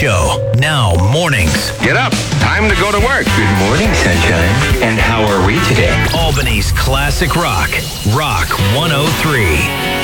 Show. Now, mornings. Get up. Time to go to work. Good morning, sunshine. And how are we today? Albany's classic rock. Rock 103.